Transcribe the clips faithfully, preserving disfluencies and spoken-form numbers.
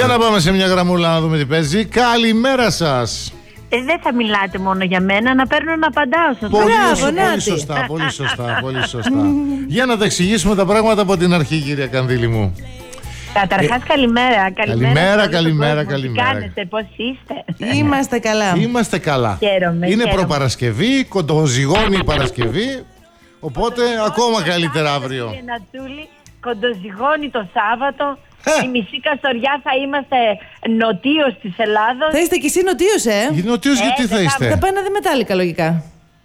Για να πάμε σε μια γραμμούλα να δούμε τι παίζει. Καλημέρα σας. Ε, δεν θα μιλάτε μόνο για μένα, να παίρνω να απαντάω σας. Πολύ, Μπράβο, πολύ Νάτι. σωστά, πολύ σωστά, πολύ σωστά. Για να τα εξηγήσουμε τα πράγματα από την αρχή, κυρία Κανδύλη μου. Καταρχάς, καλημέρα. Καλημέρα, καλημέρα, καλημέρα. Τι κάνετε, πώς είστε? Είμαστε καλά. Είμαστε καλά. Χαίρομαι, Είναι χαίρομαι. προπαρασκευή, κοντοζυγώνει η Παρασκευή. Οπότε ακόμα καλύτερα αύριο. Κύριε Νατσούλη, κοντοζυγώνει το Σάββατο. Ε. Η μισή Καστοριά θα είμαστε νοτίως της Ελλάδος. Θα είστε κι εσύ νοτίος, ε. Νοτίως γιατί Ε, θα δεν Θα είστε? πάει να δει μετάλλικα, λογικά.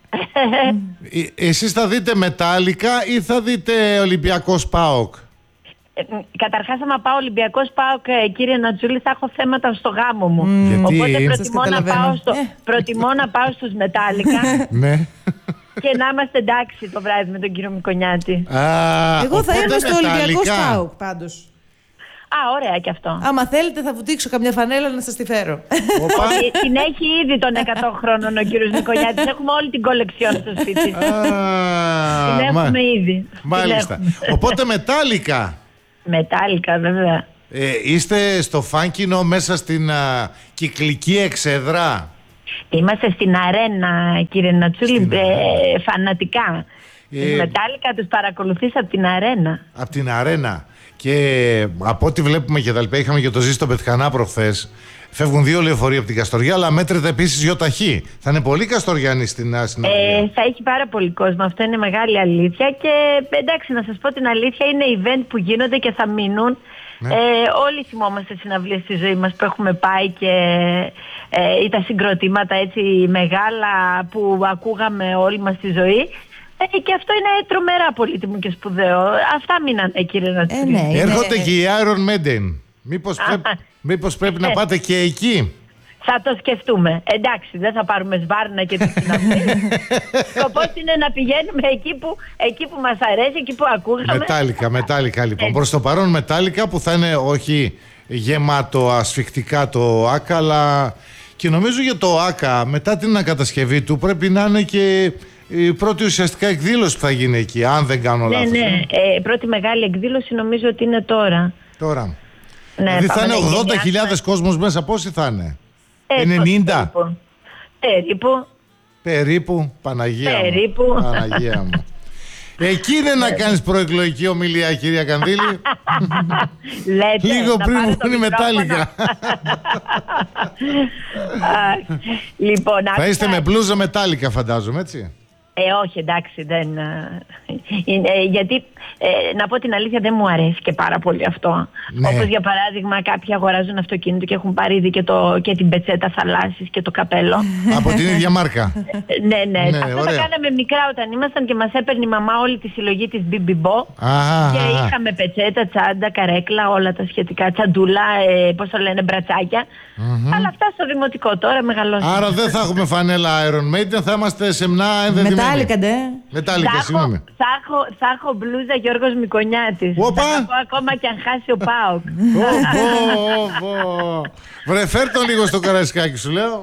Ε, Εσείς θα δείτε μετάλλικα ή θα δείτε Ολυμπιακός ΠΑΟΚ? Ε, Καταρχάς, άμα πάω Ολυμπιακός ΠΑΟΚ, ε, κύριε Νατσούλη, θα έχω θέματα στο γάμο μου. Γιατί? Οπότε Σας προτιμώ να, καταλαβαίνω. πάω στο, Ε. προτιμώ να πάω στους μετάλλικα Ναι. και να είμαστε εντάξει το βράδυ με τον κύριο Μικονιάτη. Α, Εγώ θα οπότε είμαι στο Ολυμπιακό μετάλλικα. ΣΠΑΟΚ, πάντως. Α, ωραία και αυτό. Άμα θέλετε, θα βουτήξω καμιά φανέλα να σας τη φέρω. Οπα. Ε, Την έχει ήδη των εκατό χρόνων ο κύριος Μικονιάτης. Έχουμε όλη την κολεξιόν στο σπίτι. Α, Την μα- έχουμε ήδη. Την Μάλιστα. έχουμε. Οπότε μετάλλικα. Μετάλλικα, βέβαια. Ε, είστε στο φάνκινο μέσα στην α, κυκλική εξέδρα. Είμαστε στην αρένα, κύριε Νατσούλη, Στην ε, φανατικά. Ε, Τους μετάλλικα τους παρακολουθείς από την αρένα. Από την αρένα. Και από ό,τι βλέπουμε και τα λοιπά, είχαμε και το Ζήστο Πετχανά προχθές. Φεύγουν δύο λεωφορεία από την Καστοριά, αλλά μέτρεται επίσης γιοταχή. Θα είναι πολύ Καστοριανοί στην Ε, συνοδεία. θα έχει πάρα πολύ κόσμο. Αυτό είναι μεγάλη αλήθεια. Και εντάξει, να σας πω την αλήθεια, είναι event που γίνονται και θα μείνουν. Ναι. Ε, όλοι θυμόμαστε συναυλίες στη ζωή μας που έχουμε πάει και ε, ή τα συγκροτήματα έτσι μεγάλα που ακούγαμε όλοι μας στη ζωή. Ε, και αυτό είναι τρομερά πολύτιμο και σπουδαίο. Αυτά μείνανε, κύριε Νατσούλη. Ε, ναι. είναι- Έρχονται και οι Iron Maiden. Μήπως, Α, πρέπει, μήπως πρέπει να ε. πάτε και εκεί. Θα το σκεφτούμε. Εντάξει, δεν θα πάρουμε σβάρνα και τη συναυλία. Σκοπός είναι να πηγαίνουμε εκεί που, εκεί που μας αρέσει, εκεί που ακούγαμε. Μετάλλικα, μετάλλικα λοιπόν. Προς το παρόν μετάλλικα που θα είναι όχι γεμάτο ασφιχτικά το ΆΚΑ, αλλά και νομίζω για το ΆΚΑ μετά την ανακατασκευή του πρέπει να είναι και η πρώτη ουσιαστικά εκδήλωση που θα γίνει εκεί, αν δεν κάνω Ναι, λάθος. ναι. Ε, πρώτη μεγάλη εκδήλωση νομίζω ότι είναι τώρα. Τώρα. Ναι, Δηλαδή θα πάμε είναι να ογδόντα χιλιάδες γενιάσουμε. κόσμος μέσα, πόσοι θα είναι? Ε, ενενήντα. Περίπου. Περίπου. Περίπου, Παναγία μου. Περίπου. Παναγία μου. Εκεί είναι να κάνεις προεκλογική ομιλία, κυρία Κανδύλη. Λέτε, Λίγο να πριν πάρω μου το είναι η μικρόφωνο. μετάλλικα. Α, λοιπόν, Θα άκουσα- είστε με μπλούζα μετάλλικα, φαντάζομαι, έτσι. Ε, όχι, εντάξει, δεν. ε, είναι, ε, γιατί ε, να πω την αλήθεια, δεν μου αρέσει και πάρα πολύ αυτό. Ναι. Όπως για παράδειγμα, κάποιοι αγοράζουν αυτοκίνητο και έχουν πάρει ήδη και, το, και την πετσέτα θαλάσσης και το καπέλο. Από την ίδια μάρκα. Ε, ναι, ναι, Ναι, αυτό ωραία. το κάναμε μικρά όταν ήμασταν και μας έπαιρνε η μαμά όλη τη συλλογή της Μπιμπιμπό. Α, Και α, α. είχαμε πετσέτα, τσάντα, καρέκλα, όλα τα σχετικά. Τσαντούλα, ε, πώς το λένε, μπρατσάκια. Αλλά αυτά στο δημοτικό τώρα μεγαλώσαμε. Άρα δεν θα έχουμε φανέλα Iron Maiden, θα είμαστε σεμνά ενδεδειμένοι. Μετάλλικα, ντε. Μετάλλικα, Θα έχω, συγγνώμη. θα, έχω, θα έχω μπλούζα Γιώργος Μικονιάτης. Όπα! Θα πω ακόμα και αν χάσει ο ΠΑΟΚ. Ω, πω, πω. Βρε, φέρ' τον λίγο στο καραϊσκάκι σου, λέω.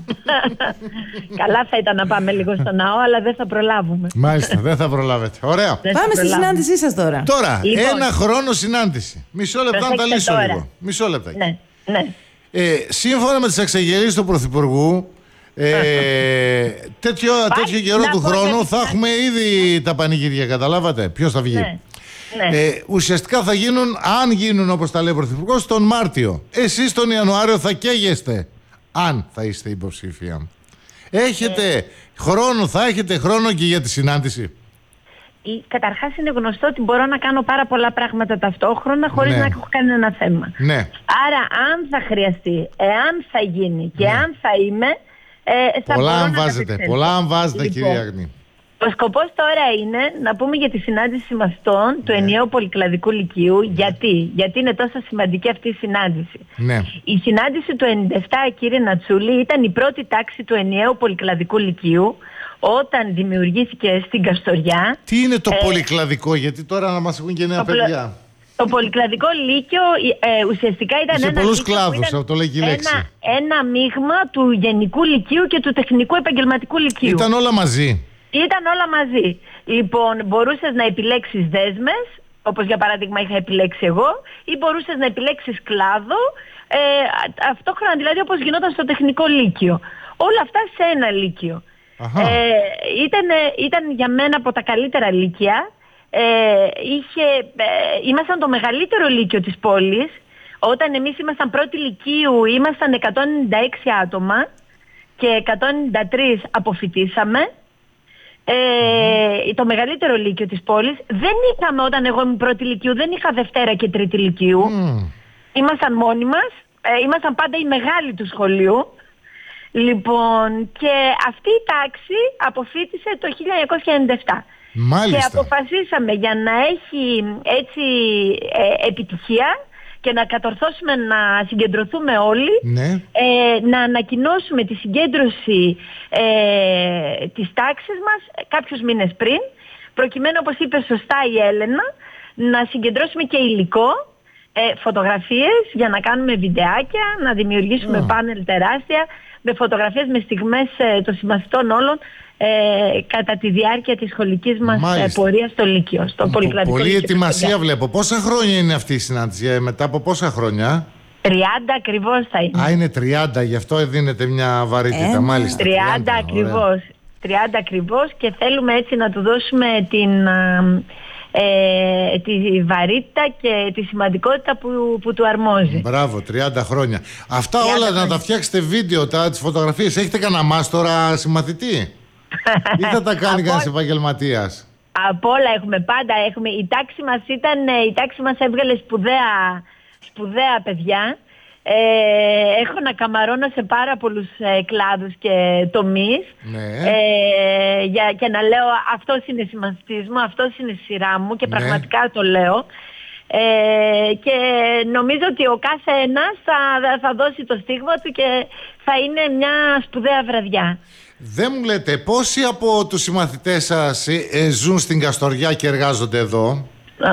Καλά θα ήταν να πάμε λίγο στο ναό, αλλά δεν θα προλάβουμε. Μάλιστα, δεν θα προλάβετε. Ωραία. Δεν θα Πάμε στη προλάβουμε. συνάντησή σας τώρα. Τώρα, Λοιπόν. ένα χρόνο συνάντηση. Μισό λεπτό να τα Προσέξτε λύσω τώρα. λίγο. Μισό λεπτό. Ναι, ναι. Ε, σύμφωνα με τις εξαγγελίες του Πρωθυπουργού, ε, τέτοιο, τέτοιο καιρό να του πω χρόνου κάτι. θα έχουμε ήδη τα πανηγύρια, καταλάβατε. Ποιος θα βγει. Ναι. Ναι. Ε, ουσιαστικά θα γίνουν, αν γίνουν όπως τα λέει ο Πρωθυπουργός, τον Μάρτιο. Εσείς τον Ιανουάριο θα καίγεστε, αν θα είστε υποψήφια. Έχετε χρόνο, θα έχετε χρόνο και για τη συνάντηση. Η- Καταρχάς είναι γνωστό ότι μπορώ να κάνω πάρα πολλά πράγματα ταυτόχρονα χωρίς Ναι. να έχω κανένα θέμα. Ναι. Άρα αν θα χρειαστεί, εάν θα γίνει και αν θα είμαι, ε, θα Πολλά μπορώ αν να βάζετε, κατευθυνθώ. πολλά αν βάζετε, Λοιπόν, κυρία Αγνή. ο σκοπός τώρα είναι να πούμε για τη συνάντηση συμμαστών του Ναι. ενιαίου πολυκλαδικού λυκείου. Γιατί? Γιατί είναι τόσο σημαντική αυτή η συνάντηση. Ναι. Η συνάντηση του ενενήντα επτά, κύριε Νατσούλη, ήταν η πρώτη τάξη του ενιαίου πολυκλαδικού λυκείου όταν δημιουργήθηκε στην Καστοριά. Τι είναι το Ε, πολυκλαδικό, γιατί τώρα να μας ακούν και νέα το πλο- παιδιά. Το πολυκλαδικό λύκειο ε, ουσιαστικά ήταν Είχε ένα πολλούς λύκειο που κλάδους, ήταν αυτό λέγει η λέξη. Ένα, ένα μείγμα του γενικού λυκείου και του τεχνικού επαγγελματικού λυκείου. Ήταν όλα μαζί. Ήταν όλα μαζί. Λοιπόν, μπορούσες να επιλέξεις δέσμες όπως για παράδειγμα είχα επιλέξει εγώ, ή μπορούσες να επιλέξεις κλάδο, ε, αυτόχρονα δηλαδή όπως γινόταν στο τεχνικό λύκειο. Όλα αυτά σε ένα λύκειο. Ε, ήταν, ήταν για μένα από τα καλύτερα λύκεια. Ε, είχε, ε, ήμασταν το μεγαλύτερο λύκειο της πόλης. Όταν εμείς ήμασταν πρώτη λυκείου ήμασταν εκατόν ενενήντα έξι άτομα και εκατόν ενενήντα τρία αποφοιτήσαμε. Ε, mm. Το μεγαλύτερο λύκειο της πόλης. Δεν είχαμε, όταν εγώ ήμουν πρώτη λυκείου, δεν είχα Δευτέρα και Τρίτη λυκείου. Mm. Ήμασταν μόνοι μας, ε, ήμασταν πάντα οι μεγάλοι του σχολείου. Λοιπόν, και αυτή η τάξη αποφοίτησε το χίλια εννιακόσια ενενήντα επτά. Μάλιστα. Και αποφασίσαμε για να έχει έτσι ε, επιτυχία και να κατορθώσουμε να συγκεντρωθούμε όλοι, ναι. ε, να ανακοινώσουμε τη συγκέντρωση ε, της τάξης μας κάποιους μήνες πριν, προκειμένου, όπως είπε σωστά η Έλενα, να συγκεντρώσουμε και υλικό, ε, φωτογραφίες για να κάνουμε βιντεάκια, να δημιουργήσουμε oh. πάνελ τεράστια με φωτογραφίες, με στιγμές ε, των συμμαθητών όλων ε, κατά τη διάρκεια της σχολικής μας ε, πορείας στο Λύκειο, στο Πολυκλαδικό Πολύ Λύκειο. ετοιμασία βλέπω. Πόσα χρόνια είναι αυτή η συνάντηση, μετά από πόσα χρόνια? τριάντα ακριβώς θα είναι. Α, είναι τριάντα, γι' αυτό δίνεται μια βαρύτητα. Ε, Μάλιστα. τριάντα ακριβώς. τριάντα ακριβώς, και θέλουμε έτσι να του δώσουμε την... Ε, τη βαρύτητα και τη σημαντικότητα που, που του αρμόζει. Μπράβο, τριάντα χρόνια. Αυτά τριάντα όλα χρόνια. Να τα φτιάξετε βίντεο, τα, τις φωτογραφίες. Έχετε κανένα μάστορα συμμαθητή ή θα τα κάνει κανένας επαγγελματίας? Από όλα έχουμε, πάντα έχουμε. Η τάξη μας ήταν, η τάξη μας έβγαλε σπουδαία, σπουδαία παιδιά. Ε, έχω να καμαρώνω σε πάρα πολλούς ε, κλάδους και τομείς, ναι. ε, για, και να λέω αυτός είναι συμμαθητής μου, αυτός είναι η σειρά μου, και ναι. πραγματικά το λέω. Ε, και νομίζω ότι ο κάθε ένας θα, θα δώσει το στίγμα του και θα είναι μια σπουδαία βραδιά. Δεν μου λέτε πόσοι από τους συμμαθητές σας ε, ζουν στην Καστοριά και εργάζονται εδώ?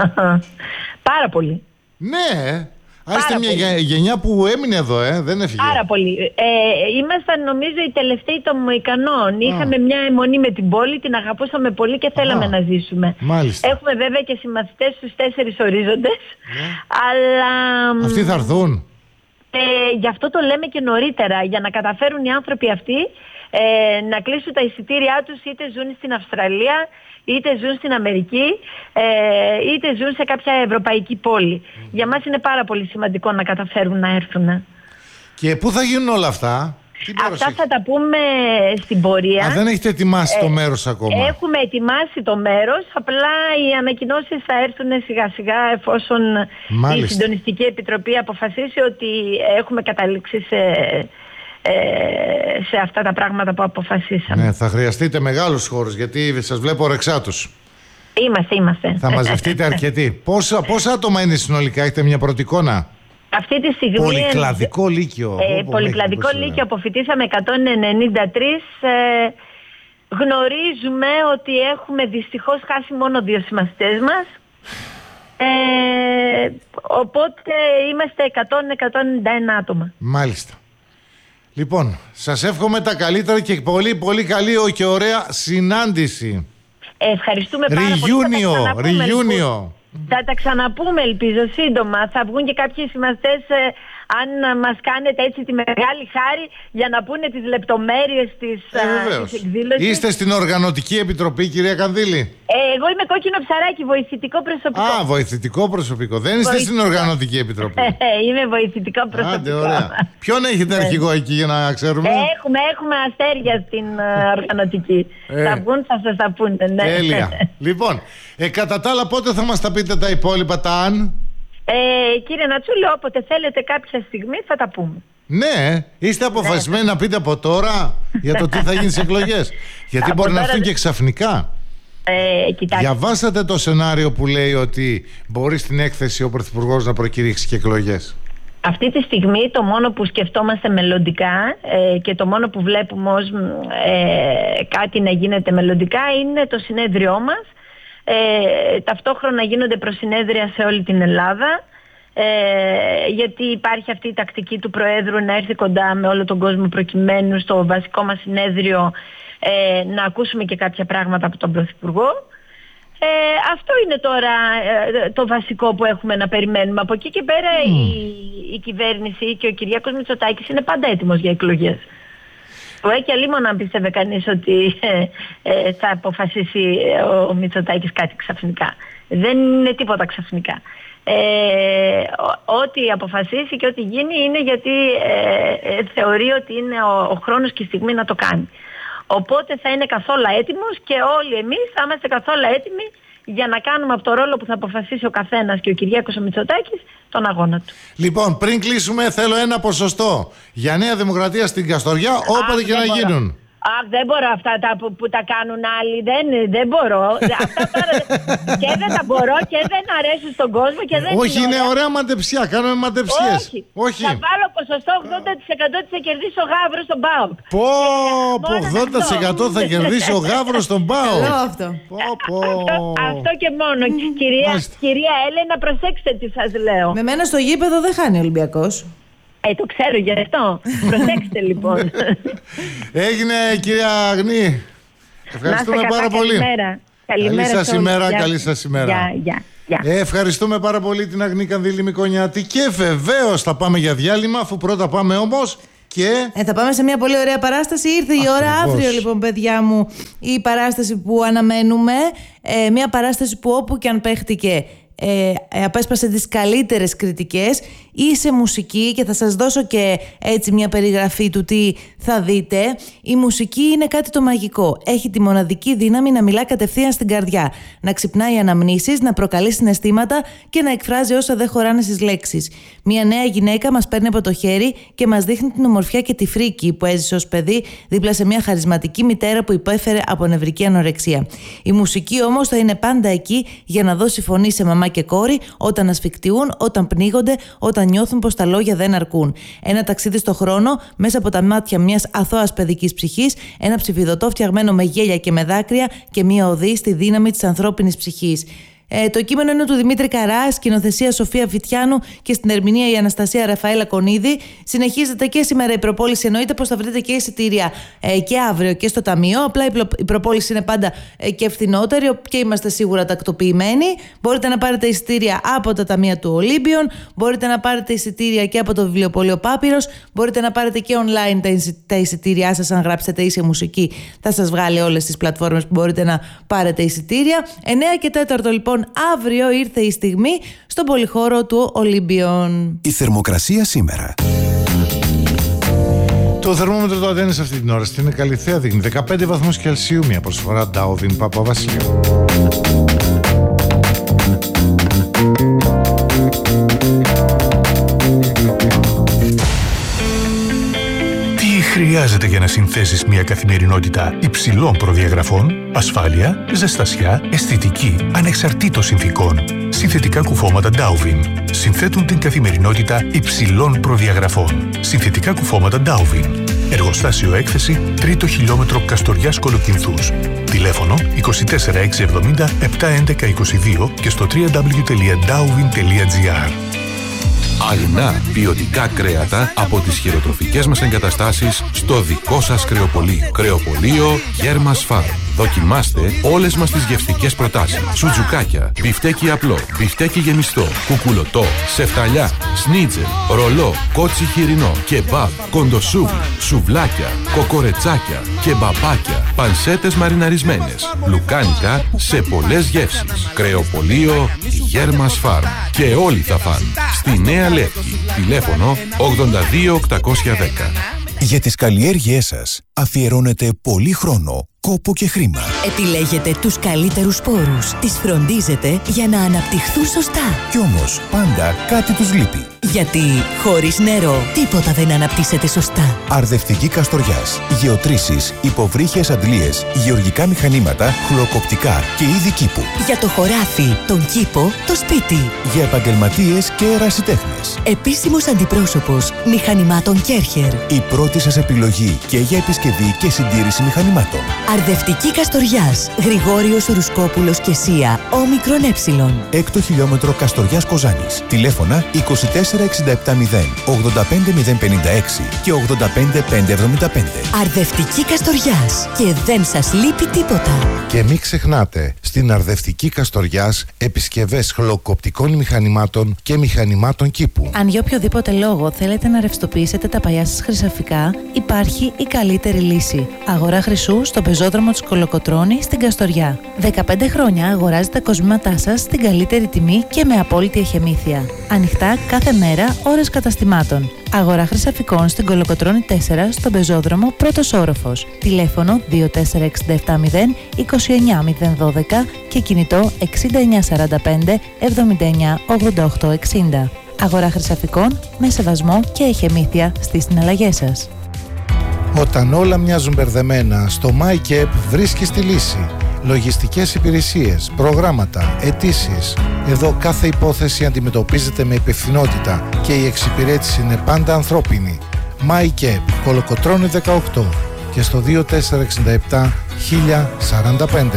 Πάρα πολύ. Ναι. Άρα είστε μια γενιά που έμεινε εδώ, ε, δεν έφυγε. Πάρα πολύ. Ε, ήμασταν νομίζω οι τελευταίοι των Μοϊκανών. Είχαμε μια αιμονή με την πόλη, την αγαπούσαμε πολύ και θέλαμε Α, να ζήσουμε. Μάλιστα. Έχουμε βέβαια και συμμαθητές στους τέσσερις ορίζοντες. Ναι. Αλλά... Αυτοί θα έρθουν. Ε, γι' αυτό το λέμε και νωρίτερα, για να καταφέρουν οι άνθρωποι αυτοί ε, να κλείσουν τα εισιτήριά τους, είτε ζουν στην Αυστραλία, είτε ζουν στην Αμερική, ε, είτε ζουν σε κάποια ευρωπαϊκή πόλη. Mm. Για μας είναι πάρα πολύ σημαντικό να καταφέρουν να έρθουν. Και πού θα γίνουν όλα αυτά? Αυτά θα τα πούμε στην πορεία. Α, δεν έχετε ετοιμάσει ε, το μέρος ακόμα? Έχουμε ετοιμάσει το μέρος, απλά οι ανακοινώσεις θα έρθουν σιγά σιγά, εφόσον Μάλιστα. η Συντονιστική Επιτροπή αποφασίσει ότι έχουμε καταλήξει σε... σε αυτά τα πράγματα που αποφασίσαμε. Ναι, θα χρειαστείτε μεγάλους χώρους, γιατί σας βλέπω ορεξάτους. Είμαστε, είμαστε. Θα μαζευτείτε αρκετοί. Πόσα, πόσα άτομα είναι συνολικά, έχετε μια πρώτη εικόνα? Αυτή τη στιγμή... Πολυκλαδικό λύκειο. Ε, πολυκλαδικό λύκειο, αποφοιτήσαμε εκατόν ενενήντα τρία. Ε, γνωρίζουμε ότι έχουμε δυστυχώς χάσει μόνο δύο συμμαθητές μας. Ε, οπότε είμαστε εκατό με εκατόν ενενήντα ένα άτομα. Μάλιστα. Λοιπόν, σας εύχομαι τα καλύτερα και πολύ πολύ καλή και ωραία συνάντηση. Ε, ευχαριστούμε πάρα Reunion, πολύ. Reunion. Θα τα ξαναπούμε, ελπίζω σύντομα. Θα βγουν και κάποιοι συμμαθητές, ε, αν μας κάνετε έτσι τη μεγάλη χάρη, για να πούνε τις λεπτομέρειες της, ε, της εκδήλωσης. Είστε στην Οργανωτική Επιτροπή, κυρία Κανδύλη? Ε, εγώ είμαι κόκκινο ψαράκι, βοηθητικό προσωπικό. Α, βοηθητικό προσωπικό. Δεν είστε βοηθητικό. Στην Οργανωτική Επιτροπή? Είμαι βοηθητικό προσωπικό. Άντε, ωραία. Ποιον έχετε αρχηγό εκεί, για να ξέρουμε? Έχουμε, έχουμε αστέρια στην uh, Οργανωτική. Ε. Θα βγουν, θα σας τα πούνε. Ναι. Τέλεια. Λοιπόν, ε, κατά τα άλλα, πότε θα μας τα πείτε τα υπόλοιπα, τα αν? Ε, κύριε Νατσούλη, όποτε θέλετε κάποια στιγμή θα τα πούμε. Ναι, είστε αποφασισμένοι ναι. να πείτε από τώρα για το τι θα γίνει στις εκλογές? Γιατί μπορεί τώρα... να έρθουν και ξαφνικά. Ε, Διαβάσατε το σενάριο που λέει ότι μπορεί στην έκθεση ο Πρωθυπουργός να προκηρύξει και εκλογές? Αυτή τη στιγμή το μόνο που σκεφτόμαστε μελλοντικά ε, και το μόνο που βλέπουμε ως ε, κάτι να γίνεται μελλοντικά είναι το συνέδριό μας. Ε, ταυτόχρονα γίνονται προσυνέδρια σε όλη την Ελλάδα, ε, γιατί υπάρχει αυτή η τακτική του Προέδρου να έρθει κοντά με όλο τον κόσμο, προκειμένου στο βασικό μας συνέδριο ε, να ακούσουμε και κάποια πράγματα από τον Πρωθυπουργό. Ε, αυτό είναι τώρα ε, το βασικό που έχουμε να περιμένουμε. Από εκεί και πέρα mm. η, η κυβέρνηση και ο Κυριάκος Μητσοτάκης είναι πάντα έτοιμος για εκλογές. Ε, και αλλήμον αν πίστευε κανείς ότι ε, ε, θα αποφασίσει ο Μητσοτάκης κάτι ξαφνικά. Δεν είναι τίποτα ξαφνικά. Ε, ό,τι αποφασίσει και ό,τι γίνει είναι γιατί ε, ε, θεωρεί ότι είναι ο, ο χρόνος και η στιγμή να το κάνει. Οπότε θα είναι καθόλου έτοιμος και όλοι εμείς θα είμαστε καθόλου έτοιμοι για να κάνουμε από το ρόλο που θα αποφασίσει ο καθένας και ο Κυριάκος ο Μητσοτάκης τον αγώνα του. Λοιπόν, πριν κλείσουμε θέλω ένα ποσοστό για Νέα Δημοκρατία στην Καστοριά, όποτε και να μπορώ. γίνουν. Αχ, δεν μπορώ αυτά τα που, που τα κάνουν άλλοι. Δεν, δεν μπορώ. Αυτά τώρα και δεν τα μπορώ και δεν αρέσουν στον κόσμο και δεν. Όχι, είναι ωραία, ωραία μαντεψιά. Κάνουμε μαντεψιές. Όχι. Όχι. Θα βάλω ποσοστό ογδόντα τοις εκατό ότι θα κερδίσει ο Γαύρος στον ΠΑΟΚ. Πω, πω ογδόντα τοις εκατό θα κερδίσει ο Γαύρος στον ΠΑΟΚ. αυτό. Πω, πω. Αυτό, αυτό και μόνο. κυρία, κυρία Έλενα, προσέξτε τι σας λέω. Με μένα στο γήπεδο δεν χάνει ο Ολυμπιακός. Ε, το ξέρω γι' αυτό. Προσέξτε λοιπόν. Έγινε, κυρία Αγνή. Ευχαριστούμε καλά, πάρα πολύ. Καλημέρα. Καλημέρα καλή σας ημέρα, γεια. καλή σας ημέρα. Γεια, γεια, γεια. Ε, ευχαριστούμε πάρα πολύ την Αγνή Κανδύλη Μικονιάτη και βεβαίως θα πάμε για διάλειμμα, αφού πρώτα πάμε όμως και... Ε, θα πάμε σε μια πολύ ωραία παράσταση. Ήρθε η ώρα αύριο λοιπόν, παιδιά μου, η παράσταση που αναμένουμε. Ε, μια παράσταση που όπου και αν παίχτηκε Ε, απέσπασε τις καλύτερες κριτικές. Είσαι μουσική και θα σας δώσω και έτσι μια περιγραφή του τι θα δείτε. Η μουσική είναι κάτι το μαγικό. Έχει τη μοναδική δύναμη να μιλά κατευθείαν στην καρδιά, να ξυπνάει αναμνήσεις, να προκαλεί συναισθήματα και να εκφράζει όσα δεν χωράνε στις λέξεις. Μια νέα γυναίκα μας παίρνει από το χέρι και μας δείχνει την ομορφιά και τη φρίκη που έζησε ως παιδί δίπλα σε μια χαρισματική μητέρα που υπέφερε από νευρική ανορεξία. Η μουσική όμως θα είναι πάντα εκεί για να δώσει φωνή σε μαμά και κόρη όταν ασφικτιούν, όταν πνίγονται, όταν νιώθουν πως τα λόγια δεν αρκούν. Ένα ταξίδι στο χρόνο μέσα από τα μάτια μιας αθώας παιδικής ψυχής, ένα ψηφιδωτό φτιαγμένο με γέλια και με δάκρυα και μια οδή στη δύναμη της ανθρώπινης ψυχής. Ε, το κείμενο είναι του Δημήτρη Καρά, σκηνοθεσία Σοφία Φιτιάνου και στην ερμηνεία η Αναστασία Ραφαέλα Κονίδη. Συνεχίζεται και σήμερα η προπόληση. Εννοείται πως θα βρείτε και εισιτήρια ε, και αύριο και στο ταμείο. Απλά η, προ, η προπόληση είναι πάντα ε, και φθηνότερη και είμαστε σίγουρα τακτοποιημένοι. Μπορείτε να πάρετε εισιτήρια από τα ταμεία του Ολύμπιον. Μπορείτε να πάρετε εισιτήρια και από το βιβλιοπωλείο Πάπυρος. Μπορείτε να πάρετε και online τα, εισι, τα εισιτήριά σας. Αν γράψετε Ίσια Μουσική, θα σας βγάλει όλες τις πλατφόρμες που μπορείτε να πάρετε εισιτήρια. εννέα και τέταρτο λοιπόν. Αύριο ήρθε η στιγμή στον πολυχώρο του Ολύμπιον. Η θερμοκρασία σήμερα. Το θερμόμετρο του Αντένης αυτή την ώρα στην Καλυθέα δείχνει δεκαπέντε βαθμούς Κελσίου, μια προσφορά Ντάουβιν Παπαβασιλείου. Χρειάζεται για να συνθέσεις μια καθημερινότητα υψηλών προδιαγραφών, ασφάλεια, ζεστασιά, αισθητική, ανεξαρτήτως συνθηκών. Συνθετικά κουφώματα Dowvin συνθέτουν την καθημερινότητα υψηλών προδιαγραφών. Συνθετικά κουφώματα Dowvin. Εργοστάσιο έκθεση τρίτο χιλιόμετρο Καστοριάς Κολοκυνθούς. Τηλέφωνο είκοσι τέσσερα εξακόσια εβδομήντα επτακόσια έντεκα είκοσι δύο και στο double-u double-u double-u τελεία dowvin τελεία gr. Αγνά ποιοτικά κρέατα από τις χειροτροφικές μας εγκαταστάσεις στο δικό σας κρεοπωλείο. Κρεοπωλείο Γέρμας Φάρμ. Δοκιμάστε όλες μας τις γευστικές προτάσεις. Σουτζουκάκια, μπιφτέκι απλό, μπιφτέκι γεμιστό, κουκουλωτό, σεφταλιά, σνίτζελ, ρολό, κότσι χοιρινό, κεμπάμπ, κοντοσούβλι, σουβλάκια, κοκορετσάκια, κεμπαπάκια, πανσέτες μαριναρισμένες, λουκάνικα σε πολλές γεύσεις. Κρεοπωλείο Γέρμας Φάρμ. Και όλοι θα φαν. Στη Νέα Λεύκη. Τηλέφωνο ογδόντα δύο οκτακόσια δέκα. Για τις καλλιέργειές σας αφιερώνετε πολύ χρόνο, κόπο και χρήμα. Επιλέγετε τους καλύτερους σπόρους. Τις φροντίζετε για να αναπτυχθούν σωστά. Κι όμως πάντα κάτι τους λείπει. Γιατί χωρίς νερό τίποτα δεν αναπτύσσεται σωστά. Αρδευτική Καστοριάς. Γεωτρήσεις, υποβρύχιες αντλίες, γεωργικά μηχανήματα, χλωροκοπτικά και είδη κήπου. Για το χωράφι, τον κήπο, το σπίτι. Για επαγγελματίες και ερασιτέχνες. Επίσημος αντιπρόσωπος μηχανημάτων Κέρχερ. Η πρώτη σας επιλογή και για επισκευή και συντήρηση μηχανημάτων. Αρδευτική Καστοριάς. Γρηγόριος Ρουσκόπουλος και Σία. Όμικρον ε. Έκτο χιλιόμετρο Καστοριάς Κοζάνης. Τηλέφωνα είκοσι τέσσερα εξήντα επτά μηδέν ογδόντα πέντε μηδέν πενήντα έξι και ογδόντα πέντε πεντακόσια εβδομήντα πέντε. Αρδευτική Καστοριάς. Και δεν σας λείπει τίποτα. Και μην ξεχνάτε, στην Αρδευτική Καστοριάς επισκευές χλωκοπτικών μηχανημάτων και μηχανημάτων κήπου. Αν για οποιοδήποτε λόγο θέλετε να ρευστοποιήσετε τα παλιά σας χρυσαφικά, υπάρχει η καλύτερη λύση. Αγορά χρυσού στο πεζόδρομο της Κολοκοτρώνη στην Καστοριά. δεκαπέντε χρόνια αγοράζετε τα κοσμήματά σας στην καλύτερη τιμή και με απόλυτη εχεμήθεια. Ανοιχτά κάθε μέρα, ώρες καταστημάτων. Αγορά χρυσαφικών στην Κολοκοτρώνη τέσσερα στον πεζόδρομο πρώτος όροφος. Τηλέφωνο δύο τέσσερα έξι επτά μηδέν είκοσι εννιά μηδέν δώδεκα και κινητό εξήντα εννιά σαράντα πέντε εβδομήντα εννιά ογδόντα οκτώ εξήντα. Αγορά χρυσαφικών με σεβασμό και εχεμήθεια στις συναλλαγές σας. Όταν όλα μοιάζουν μπερδεμένα, στο MyCap βρίσκεις τη λύση. Λογιστικές υπηρεσίες, προγράμματα, αιτήσεις. Εδώ κάθε υπόθεση αντιμετωπίζεται με υπευθυνότητα και η εξυπηρέτηση είναι πάντα ανθρώπινη. MyCap, Κολοκοτρώνη δεκαοκτώ και στο δύο τέσσερα έξι επτά χίλια σαράντα πέντε.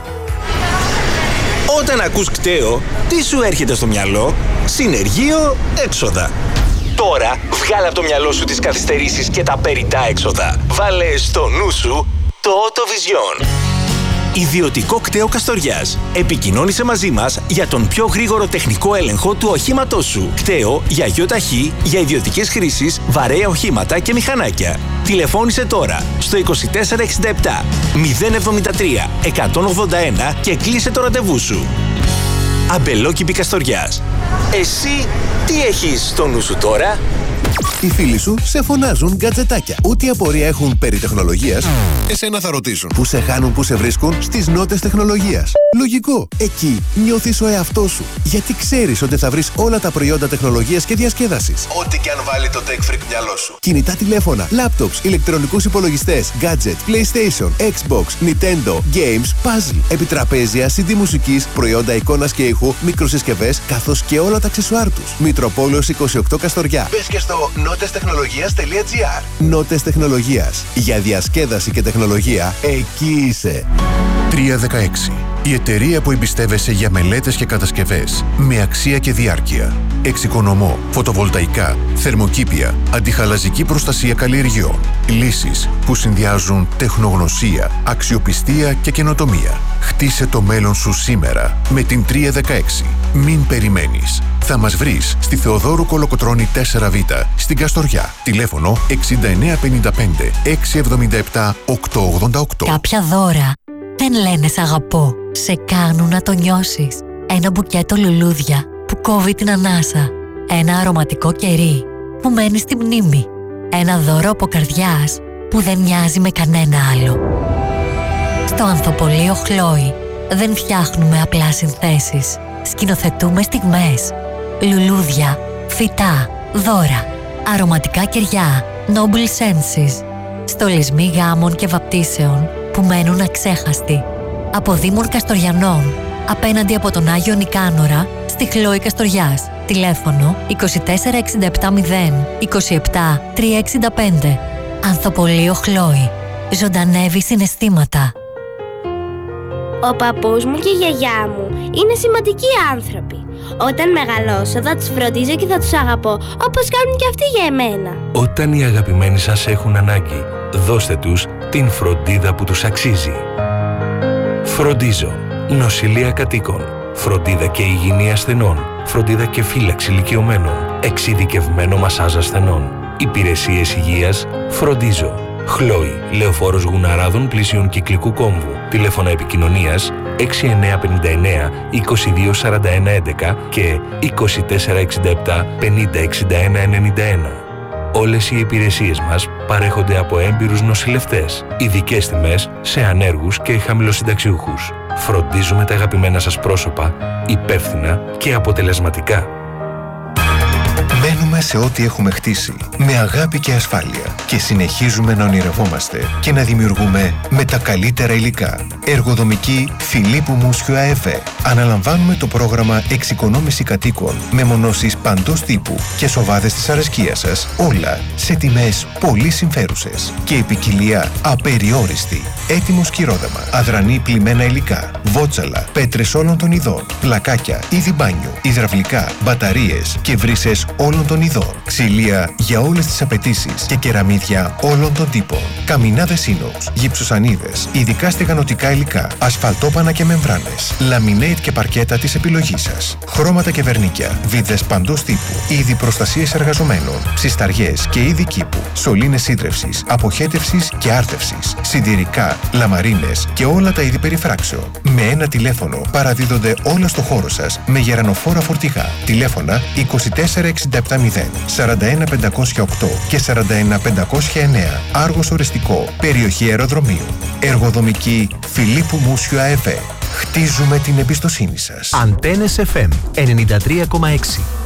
Όταν ακούς κταίο, τι σου έρχεται στο μυαλό? Συνεργείο, έξοδα. Τώρα βγάλε από το μυαλό σου τις καθυστερήσεις και τα περιττά έξοδα. Βάλε στο νου σου το Autovision. Ιδιωτικό κταίο Καστοριάς. Επικοινώνησε μαζί μας για τον πιο γρήγορο τεχνικό έλεγχο του οχήματός σου. Κταίο για γιοταχή, για ιδιωτικές χρήσεις, βαρέα οχήματα και μηχανάκια. Τηλεφώνησε τώρα στο είκοσι τέσσερα εξήντα επτά μηδέν εβδομήντα τρία εκατόν ογδόντα ένα και κλείσε το ραντεβού σου. Αμπελόκηπη Καστοριάς. Εσύ τι έχεις στο νου σου τώρα? Οι φίλοι σου σε φωνάζουν γκατζετάκια. Ό,τι απορία έχουν περί τεχνολογίας, εσένα θα ρωτήσουν. Πού σε χάνουν, πού σε βρίσκουν? Στις νότες τεχνολογίας. Λογικό. Εκεί νιώθεις ο εαυτός σου. Γιατί ξέρεις ότι θα βρεις όλα τα προϊόντα τεχνολογίας και διασκέδασης. Ό,τι και αν βάλει το Tech Freak μυαλό σου. Κινητά τηλέφωνα, laptops, ηλεκτρονικούς υπολογιστές, gadget, PlayStation, Xbox, Nintendo, games, puzzle, επιτραπέζια, σι ντι μουσικής, προϊόντα εικόνας και ήχου, μικροσυσκευές, καθώς και όλα τα αξεσουάρ τους. Μητροπόλεως είκοσι οκτώ Καστοριά. Μπες και στο νότες τεχνολογίας τελεία τζι άρ. Νότες Τεχνολογίας. Για διασκέδαση και τεχνολογία, εκεί είσαι. τριακόσια δεκαέξι. Η εταιρεία που εμπιστεύεσαι για μελέτες και κατασκευές με αξία και διάρκεια. Εξοικονομώ, φωτοβολταϊκά, θερμοκήπια, αντιχαλαζική προστασία καλλιεργιών. Λύσεις που συνδυάζουν τεχνογνωσία, αξιοπιστία και καινοτομία. Χτίσε το μέλλον σου σήμερα με την τριακόσια δεκαέξι. Μην περιμένεις. Θα μας βρεις στη Θεοδόρου Κολοκοτρώνη τέσσερα β στην Καστοριά. Τηλέφωνο εξήντα εννιά πενήντα πέντε εξακόσια εβδομήντα επτά οκτακόσια ογδόντα οκτώ. Κάποια δώρα δεν λένε σ' αγαπώ. Σε κάνουν να το νιώσεις. Ένα μπουκέτο λουλούδια που κόβει την ανάσα. Ένα αρωματικό κερί που μένει στη μνήμη. Ένα δώρο από καρδιάς που δεν μοιάζει με κανένα άλλο. Στο Ανθοπολείο Χλόι δεν φτιάχνουμε απλά συνθέσεις. Σκηνοθετούμε στιγμές. Λουλούδια, φυτά, δώρα, αρωματικά κεριά, noble senses. Στολισμοί γάμων και βαπτίσεων που μένουν αξέχαστοι. Από Δήμων Καστοριανών, απέναντι από τον Άγιο Νικάνορα, στη Χλόη Καστοριάς. Τηλέφωνο είκοσι τέσσερα εξήντα επτά μηδέν είκοσι επτά τριακόσια εξήντα πέντε. Ανθοπολείο Χλόη. Ζωντανεύει συναισθήματα. Ο παππούς μου και η γιαγιά μου είναι σημαντικοί άνθρωποι. Όταν μεγαλώσω θα τους φροντίζω και θα τους αγαπώ όπως κάνουν και αυτοί για εμένα. Όταν οι αγαπημένοι σας έχουν ανάγκη, δώστε τους την φροντίδα που τους αξίζει. Φροντίζω. Νοσηλεία κατοίκων. Φροντίδα και υγιεινή ασθενών. Φροντίδα και φύλαξη ηλικιωμένων. Εξειδικευμένο μασάζ ασθενών. Υπηρεσίες υγείας. Φροντίζω. Χλόι, Λεωφόρος Γουναράδων πλησίων Κυκλικού Κόμβου. Τηλέφωνα επικοινωνίας έξι εννιά πέντε εννιά είκοσι δύο σαράντα ένα έντεκα και είκοσι τέσσερα εξήντα επτά πενήντα εξήντα ένα ενενήντα ένα. Όλες οι υπηρεσίες μας παρέχονται από έμπειρους νοσηλευτές. Ειδικές τιμές σε ανέργους και χαμηλοσυνταξιούχους. Φροντίζουμε τα αγαπημένα σας πρόσωπα υπεύθυνα και αποτελεσματικά. Μένουμε σε ό,τι έχουμε χτίσει, με αγάπη και ασφάλεια και συνεχίζουμε να ονειρευόμαστε και να δημιουργούμε με τα καλύτερα υλικά. Εργοδομική Φιλίππου Μούσιου ΑΕΒ. Αναλαμβάνουμε το πρόγραμμα Εξοικονόμηση Κατοίκων με μονώσεις παντός τύπου και σοβάδες της αρεσκίας σας, όλα σε τιμές πολύ συμφέρουσες και ποικιλία απεριόριστη. Έτοιμο σκυρόδαμα, αδρανή πλημμένα υλικά, βότσαλα, πέτρες όλων των ειδών, πλακάκια, είδη μπάνιου, υδραυλικά, μπαταρίες και βρύσες όλων των ειδών. ειδών. Ξυλία για όλες τις απαιτήσεις και κεραμίδια όλων των τύπων. Καμινάδες ίνοξ, γυψοσανίδες, ειδικά στεγανοτικά υλικά, ασφαλτόπανα και μεμβράνες, λαμινέιτ και παρκέτα της επιλογής σας. Χρώματα και βερνίκια, βίδες παντός τύπου, είδη προστασίας εργαζομένων, ψισταριές και είδη κήπου, σωλήνες σύντρευσης, αποχέτευσης και άρτευσης, συντηρικά, λαμαρίνες και όλα τα είδη περιφράξεων. Με ένα τηλέφωνο παραδίδονται όλα στο χώρο σας με γερανοφόρα φορτηγά. Τηλέφωνα είκοσι τέσσερα εξήντα επτά μηδέν, σαράντα ένα πεντακόσια οκτώ και σαράντα ένα πεντακόσια εννέα. Άργος Οριστικό, περιοχή αεροδρομίου. Εργοδομική Φιλίππου Μούσιου ΑΕΒ. Χτίζουμε την εμπιστοσύνη σας. Αντένες εφ εμ ενενήντα τρία κόμμα έξι.